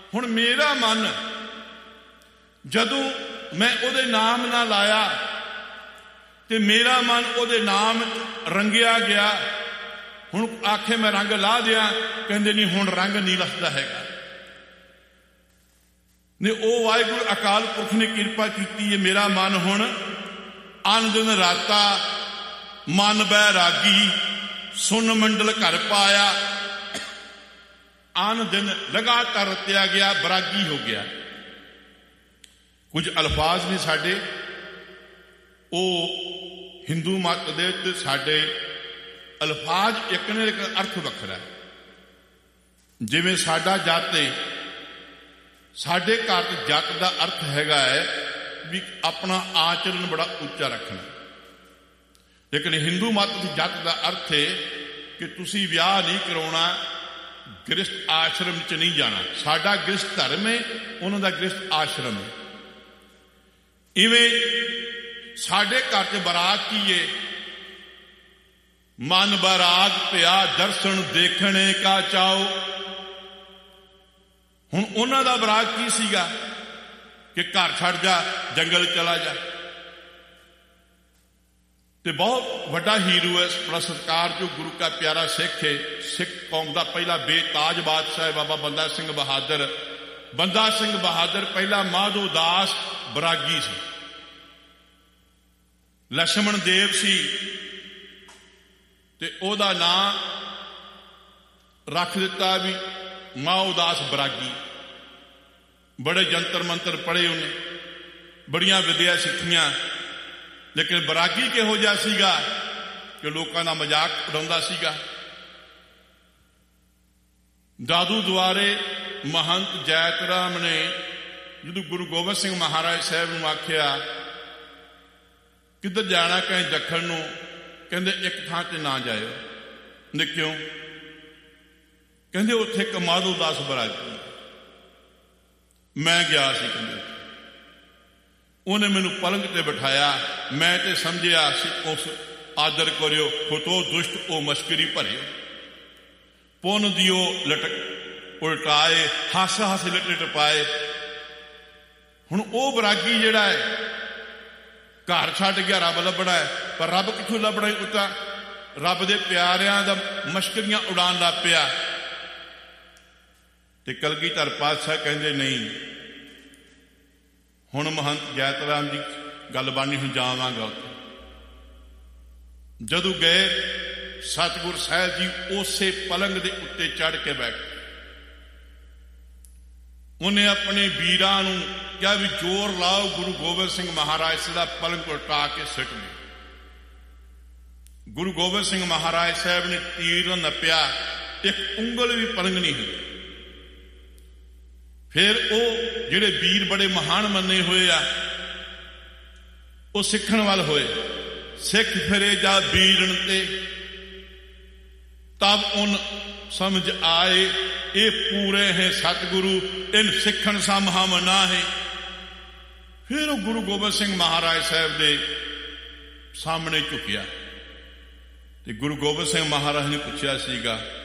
ਹੁਣ ਮੇਰਾ ਮਨ ਜਦੋਂ ਮੈਂ ਉਹਦੇ ਨਾਮ ਨਾਲ ਲਾਇਆ ਤੇ ਮੇਰਾ ਮਨ ਉਹਦੇ ਨਾਮ ਰੰਗਿਆ ਗਿਆ। ਹੁਣ ਆਖੇ ਮੈਂ ਰੰਗ ਲਾ ਦਿਆਂ, ਕਹਿੰਦੇ ਨਹੀਂ ਹੁਣ ਰੰਗ ਨਹੀਂ ਲੱਥਦਾ ਹੈਗਾ। ਨੇ ਉਹ ਵਾਹਿਗੁਰੂ ਅਕਾਲ ਪੁਰਖ ਨੇ ਕਿਰਪਾ ਕੀਤੀ ਹੈ। ਮੇਰਾ ਮਨ ਹੁਣ ਅਨ ਦਿਨ ਰਾਤਾ ਮਨ ਬੈਰਾਗੀ ਸੁਨ ਮੰਡਲ ਘਰ ਪਾਇਆ। ਅਨ ਦਿਨ ਲਗਾਤਾਰ ਰਤਿਆ ਗਿਆ, ਬਰਾਗੀ ਹੋ ਗਿਆ। ਕੁਝ ਅਲਫਾਜ਼ ਨੇ ਸਾਡੇ, ਉਹ ਹਿੰਦੂ ਮਤ ਦੇ ਤੇ ਸਾਡੇ ਅਲਫਾਜ਼ ਇੱਕ ਨੇ ਲੇਕਿਨ ਅਰਥ ਵੱਖਰਾ। ਜਿਵੇਂ ਸਾਡਾ ਜੱਤ ਹੈ, ਸਾਡੇ ਘਰ ਚ ਜੱਤ ਦਾ ਅਰਥ ਹੈਗਾ ਹੈ ਵੀ ਆਪਣਾ ਆਚਰਨ ਬੜਾ ਉੱਚਾ ਰੱਖਣਾ। ਲੇਕਿਨ ਹਿੰਦੂ ਮਤ ਦੀ ਜੱਤ ਦਾ ਅਰਥ ਹੈ ਕਿ ਤੁਸੀਂ ਵਿਆਹ ਨਹੀਂ ਕਰਾਉਣਾ, ਗ੍ਰਸਥ ਆਸ਼ਰਮ ਚ ਨਹੀਂ ਜਾਣਾ। ਸਾਡਾ ਗ੍ਰਸਥ ਧਰਮ ਹੈ, ਉਹਨਾਂ ਦਾ ਗ੍ਰਸਥ ਆਸ਼ਰਮ ਹੈ। ਇਵੇਂ ਸਾਡੇ ਘਰ ਚ ਬਰਾਤ ਕੀ ਹੈ? ਮਨ ਬਰਾਗ ਪਿਆ ਦਰਸ਼ਨ ਦੇਖਣੇ ਕਾ ਚਾਓ। ਹੁਣ ਉਹਨਾਂ ਦਾ ਬਰਾਗ ਕੀ ਸੀਗਾ ਕਿ ਘਰ ਛੱਡ ਜਾ, ਜੰਗਲ ਚਲਾ ਜਾ। ਤੇ ਬਹੁਤ ਵੱਡਾ ਹੀਰੋ ਹੈ, ਬੜਾ ਸਤਿਕਾਰਯੋਗ ਗੁਰੂ ਕਾ ਪਿਆਰਾ ਸਿੱਖ ਹੈ। ਸਿੱਖ ਕੌਮ ਦਾ ਪਹਿਲਾ ਬੇਤਾਜ ਬਾਦਸ਼ਾਹ ਬਾਬਾ ਬੰਦਾ ਸਿੰਘ ਬਹਾਦਰ। ਬੰਦਾ ਸਿੰਘ ਬਹਾਦਰ ਪਹਿਲਾ ਮਾਧੋ ਦਾਸ ਬਰਾਗੀ ਸੀ। ਲਛਮਣ ਦੇਵ ਸੀ ਤੇ ਉਹਦਾ ਨਾਂ ਰੱਖ ਦਿੱਤਾ ਵੀ ਮਾਧੋ ਦਾਸ ਬਰਾਗੀ। ਬੜੇ ਜੰਤਰ ਮੰਤਰ ਪੜ੍ਹੇ ਉਹਨੇ, ਬੜੀਆਂ ਵਿਦਿਆ ਸਿੱਖੀਆਂ। ਲੇਕਿਨ ਬਰਾਗੀ ਕਿਹੋ ਜਿਹਾ ਸੀਗਾ ਕਿ ਲੋਕਾਂ ਦਾ ਮਜ਼ਾਕ ਉਡਾਉਂਦਾ ਸੀਗਾ। ਦਾਦੂ ਦੁਆਰੇ ਮਹੰਤ ਜੈਤ ਰਾਮ ਨੇ ਜਦੋਂ ਗੁਰੂ ਗੋਬਿੰਦ ਸਿੰਘ ਮਹਾਰਾਜ ਸਾਹਿਬ ਨੂੰ ਆਖਿਆ ਕਿੱਧਰ ਜਾਣਾ, ਕਹੇ ਦੱਖਣ ਨੂੰ। ਕਹਿੰਦੇ ਇੱਕ ਥਾਂ ਤੇ ਨਾ ਜਾਇਓ। ਨੇ ਕਿਉਂ? ਕਹਿੰਦੇ ਉੱਥੇ ਇੱਕ ਮਾਧੋ ਦਾਸ ਬਰਾਗੀ। ਮੈਂ ਗਿਆ ਸੀ, ਕਹਿੰਦੇ ਉਹਨੇ ਮੈਨੂੰ ਪਲੰਗ ਤੇ ਬਿਠਾਇਆ। ਮੈਂ ਤੇ ਸਮਝਿਆ ਸੀ ਉਸ ਆਦਰ ਕਰਿਓ ਖੁਤੋ ਦੁਸ਼ਟ ਉਹ ਮਸ਼ਕਰੀ ਭਰਿਓ। ਪੁੰਨ ਦਿਓ ਲਟਕ ਉਲਟਾਏ ਹੱਸ ਹੱਸ ਲਟੇ ਪਾਏ। ਹੁਣ ਉਹ ਬਰਾਗੀ ਜਿਹੜਾ ਹੈ ਘਰ ਛੱਡ ਗਿਆ, ਰੱਬ ਲੱਭਣਾ ਹੈ। ਪਰ ਰੱਬ ਕਿੱਥੋਂ ਲੱਭਣਾ? ਉੱਤਾ ਰੱਬ ਦੇ ਪਿਆਰਿਆਂ ਦਾ ਮਸ਼ਕਰੀਆਂ ਉਡਾਉਣ ਲੱਗ ਪਿਆ। ਤੇ ਕਲਗੀਧਰ ਪਾਤਸ਼ਾਹ ਕਹਿੰਦੇ ਨਹੀਂ, ਹੁਣ ਮਹੰਤ ਜੈਤ ਰਾਮ ਦੀ ਗੱਲ ਬਾਣੀ ਹੁਣ ਜਾਵਾਂਗਾ ਉੱਥੇ। ਜਦੋਂ ਗਏ ਸਤਿਗੁਰ ਸਾਹਿਬ ਜੀ ਉਸੇ ਪਲੰਗ ਦੇ ਉੱਤੇ ਚੜ੍ਹ ਕੇ ਬੈਠ। ਉਹਨੇ ਆਪਣੇ ਵੀਰਾਂ ਨੂੰ ਕਿਹਾ ਵੀ ਜ਼ੋਰ ਲਾਓ, ਗੁਰੂ ਗੋਬਿੰਦ ਸਿੰਘ ਮਹਾਰਾਜ ਦਾ ਪਲੰਗ ਉਲਟਾ ਕੇ ਸਿੱਟ ਦਿਓ। ਗੁਰੂ ਗੋਬਿੰਦ ਸਿੰਘ ਮਹਾਰਾਜ ਸਾਹਿਬ ਨੇ ਤੀਰ ਨੱਪਿਆ, ਇੱਕ ਉਂਗਲ ਵੀ ਪਲੰਗ ਨਹੀਂ ਹਿੱਲੀ। ਫਿਰ ਉਹ ਜਿਹੜੇ ਵੀਰ ਬੜੇ ਮਹਾਨ ਮੰਨੇ ਹੋਏ ਆ, ਉਹ ਸਿੱਖਣ ਵੱਲ ਹੋਏ। ਸਿੱਖ ਫਿਰੇ ਜਾ ਵੀਰਨ ਤੇ ਤਬ ਉਨ ਸਮਝ ਆਏ ਇਹ ਪੂਰੇ ਹੈ ਸਤਿਗੁਰੂ ਇਨ ਸਿੱਖਣ ਸਮ ਹਮ ਨਾ ਹੈ। ਫਿਰ ਉਹ ਗੁਰੂ ਗੋਬਿੰਦ ਸਿੰਘ ਮਹਾਰਾਜ ਸਾਹਿਬ ਦੇ ਸਾਹਮਣੇ ਝੁਕਿਆ ਤੇ ਗੁਰੂ ਗੋਬਿੰਦ ਸਿੰਘ ਮਹਾਰਾਜ ਨੇ ਪੁੱਛਿਆ ਸੀਗਾ